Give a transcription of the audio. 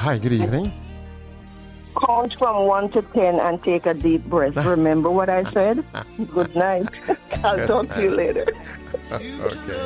Hi, good evening. Count from 1 to 10 and take a deep breath. Remember what I said? Good night. I'll talk to you later. Okay.